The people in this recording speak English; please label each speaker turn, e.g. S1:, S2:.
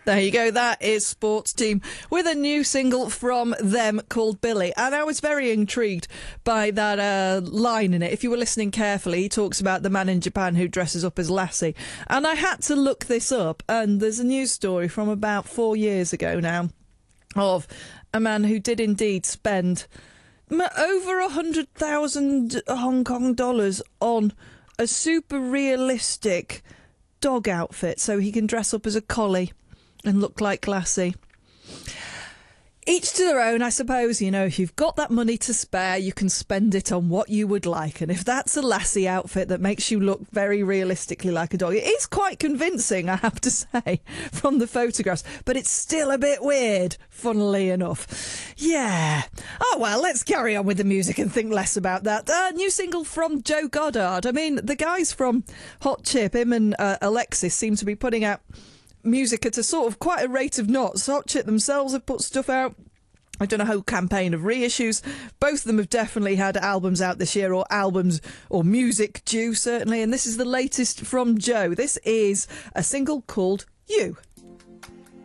S1: There you go. That is Sports Team with a new single from them called Billy. And I was very intrigued by that line in it. If you were listening carefully, he talks about the man in Japan who dresses up as Lassie. And I had to look this up. And there's a news story from about 4 years ago now of a man who did indeed spend over 100,000 Hong Kong dollars on a super realistic dog outfit so he can dress up as a collie and look like Lassie. Each to their own, I suppose. You know, if you've got that money to spare, you can spend it on what you would like. And if that's a Lassie outfit that makes you look very realistically like a dog, it is quite convincing, I have to say, from the photographs. But it's still a bit weird, funnily enough. Yeah. Oh, well, let's carry on with the music and think less about that. New single from Joe Goddard. I mean, the guys from Hot Chip, him and Alexis, seem to be putting out music at a sort of quite a rate of knots. Hot Chip themselves have put stuff out. I've done a whole campaign of reissues. Both of them have definitely had albums out this year, or albums or music due, certainly. And this is the latest from Joe. This is a single called You.